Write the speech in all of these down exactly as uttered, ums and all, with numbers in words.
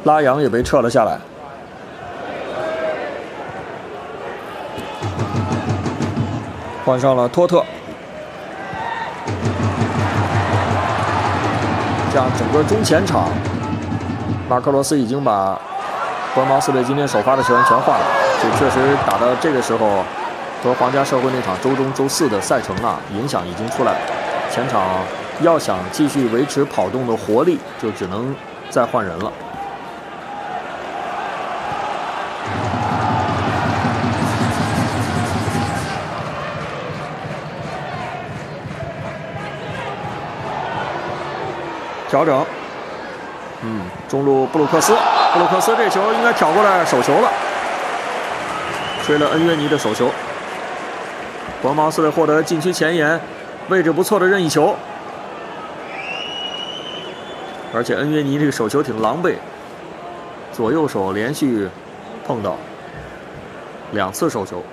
拉扬也被撤了下来。换上了托特，这样整个中前场，马克罗斯已经把伯恩茅斯队今天首发的球员全换了。这确实打到这个时候，和皇家社会那场周中、周四的赛程啊，影响已经出来了。前场要想继续维持跑动的活力，就只能再换人了。调整，嗯，中路布鲁克斯，布鲁克斯这球应该挑过来手球了，吹了恩约尼的手球。伯恩茅斯队获得禁区前沿位置不错的任意球，而且恩约尼这个手球挺狼狈，左右手连续碰到两次手球。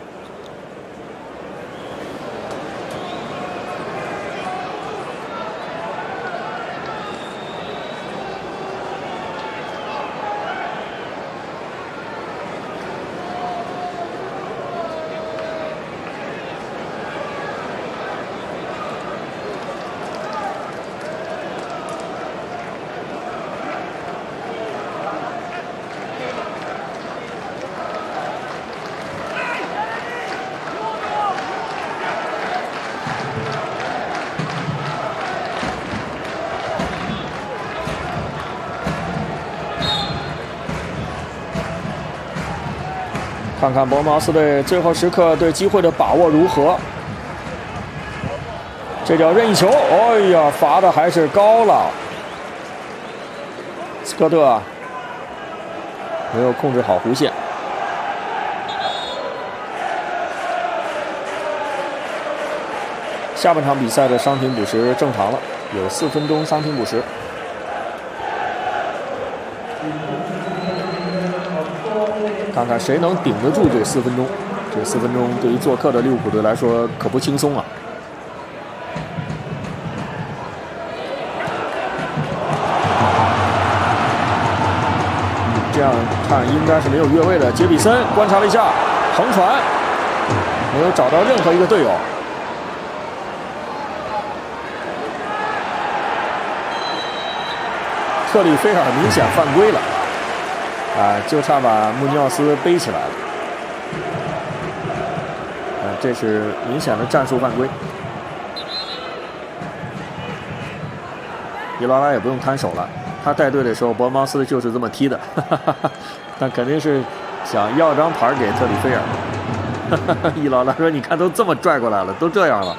看看伯恩茅斯队最后时刻对机会的把握如何？这脚任意球，哎呀，罚的还是高了。斯科特啊，没有控制好弧线。下半场比赛的伤停补时正常了，有四分钟伤停补时。看看谁能顶得住这四分钟。这四分钟对于做客的利物浦队来说可不轻松啊。这样看应该是没有越位的。杰比森观察了一下，横传，没有找到任何一个队友。特里菲尔明显犯规了。啊，就差把穆尼奥斯背起来了。啊，这是明显的战术犯规。伊拉拉也不用摊手了，他带队的时候，伯恩茅斯就是这么踢的，哈哈哈，那肯定是想要张牌给特里菲尔。哈哈，伊拉拉说：“你看，都这么拽过来了，都这样了。”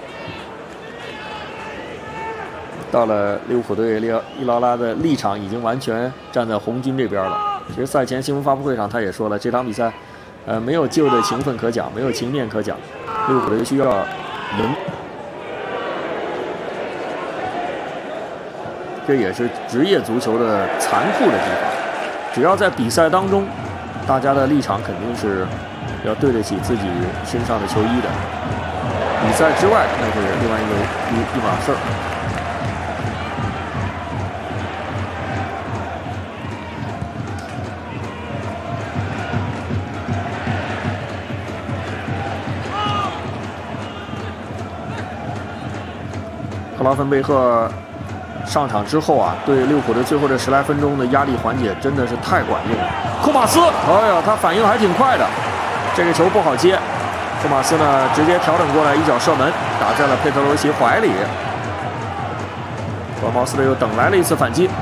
到了利物浦队，伊劳拉的立场已经完全站在红军这边了。其实赛前新闻发布会上他也说了，这场比赛，呃，没有旧的情分可讲，没有情面可讲，利物浦队需要赢。这也是职业足球的残酷的地方。只要在比赛当中，大家的立场肯定是要对得起自己身上的球衣的。比赛之外，那是另外一个一一码事儿。克劳芬贝赫上场之后啊，对利物浦队最后这十来分钟的压力缓解真的是太管用了。库马斯，哎呀，他反应还挺快的，这个球不好接。库马斯呢，直接调整过来，一脚射门，打在了佩特罗维奇怀里。伯恩茅斯队又等来了一次反击。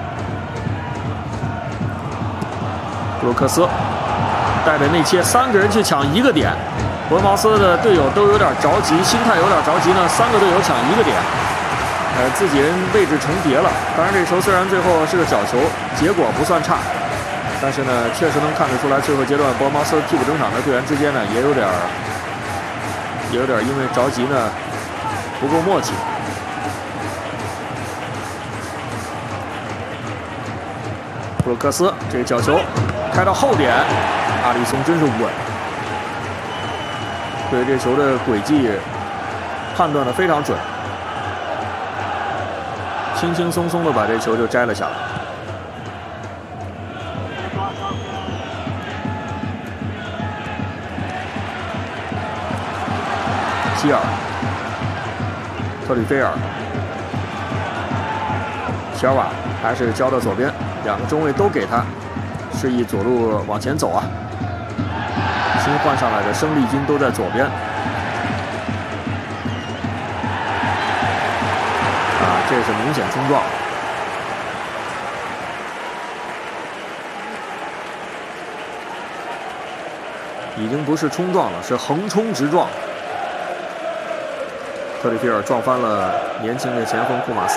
布鲁克斯带着内切三个人去抢一个点。伯恩茅斯的队友都有点着急，心态有点着急呢。三个队友抢一个点，呃，自己人位置重叠了。当然，这球虽然最后是个角球，结果不算差，但是呢，确实能看得出来，最后阶段伯恩茅斯替补登场的队员之间呢，也有点，也有点因为着急呢，不够默契。布鲁克斯这个角球开到后点，阿里松真是稳。对这球的轨迹判断的非常准，轻轻松松的把这球就摘了下来。 希尔、特里菲尔、席尔瓦还是交到左边，两个中卫都给他，示意左路往前走啊。新换上来的生力军都在左边。 这是明显冲撞，已经不是冲撞了，是横冲直撞。特里菲尔撞翻了年轻的前锋库马斯。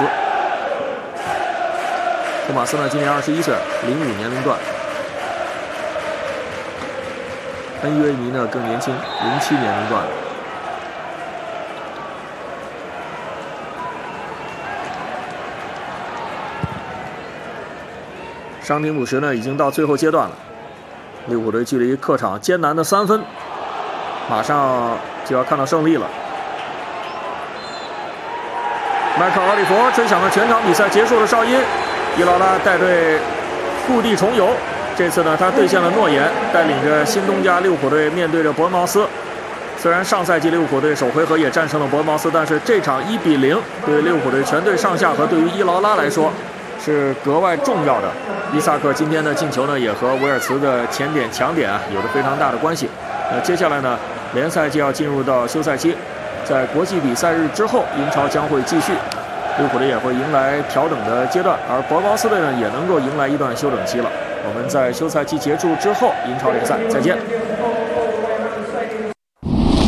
库马斯呢，今年二十一岁，零五年龄段。恩约尼呢更年轻，零七年龄段。 伤停补时呢，已经到最后阶段了。利物浦队距离客场艰难的三分，马上就要看到胜利了。迈克尔·奥利弗吹响了全场比赛结束的哨音，伊劳拉带队故地重游。这次呢，他兑现了诺言，带领着新东家利物浦队面对着伯恩茅斯。虽然上赛季利物浦队首回合也战胜了伯恩茅斯，但是这场一比零对利物浦队全队上下和对于伊劳拉来说。 是格外重要的。伊萨克今天的进球呢，也和维尔茨的前点强点啊有着非常大的关系。那接下来呢，联赛就要进入到休赛期，在国际比赛日之后，英超将会继续，利物浦队也会迎来调整的阶段，而伯恩茅斯队呢也能够迎来一段休整期了。我们在休赛期结束之后，英超联赛再见。